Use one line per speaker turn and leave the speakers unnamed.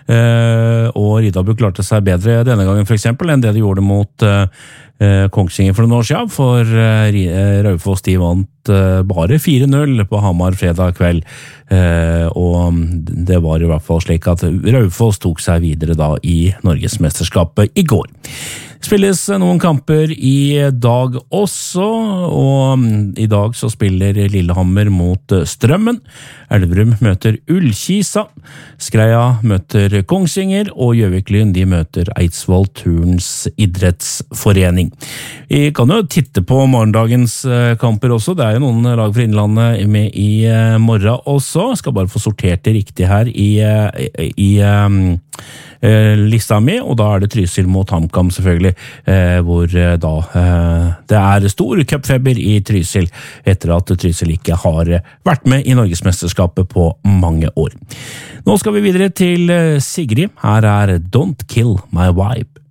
og Riddarbu klarte seg bedre denne gangen for eksempel enn det de gjorde mot Kongsvinger for noen år siden, for Raufoss de vant bare 4-0 på Hamar fredag kveld, og det var i hvert fall slik at Raufoss tok seg videre da i Norgesmesterskapet i går. Spilles noen kamper i dag også, og i dag så spiller Lillehammer mot Strømmen, Elverum møter Ullkisa, Skreia møter Kongsvinger, og Gjøvik-Lyn de møter Eidsvoll Turns idrettsforening. Vi kan jo titte på morgendagens kamper også, det er jo noen lag fra Innlandet med i morgen også, jeg skal bare få sortert det riktig her i lista mi, og da er det Trysil mot HamKam selvfølgelig, hvor da det er stor cupfeber i Trysil etter at Trysil ikke har vært med i Norgesmesterskapet på mange år. Nå skal vi videre til Sigrid, her er Don't Kill My Vibe.